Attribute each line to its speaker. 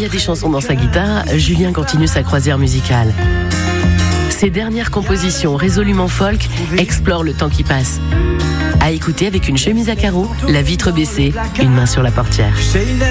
Speaker 1: y a des chansons dans sa guitare, Julien continue sa croisière musicale. Ses dernières compositions résolument folk explorent le temps qui passe. À écouter avec une chemise à carreaux, la vitre baissée, une main sur la portière.